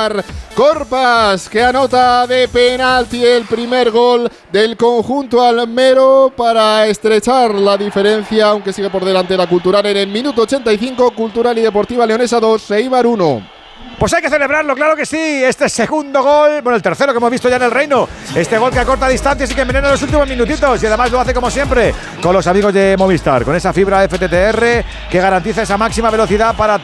Movistar. Corpas, que anota de penalti el primer gol del conjunto almero para estrechar la diferencia, aunque sigue por delante la Cultural en el minuto 85. Cultural y Deportiva Leonesa 2, Eibar 1. Pues hay que celebrarlo, claro que sí. Este segundo gol, bueno, el tercero que hemos visto ya en el Reino. Este gol que acorta distancias y que envenena los últimos minutitos. Y además lo hace como siempre con los amigos de Movistar, con esa fibra FTTR que garantiza esa máxima velocidad para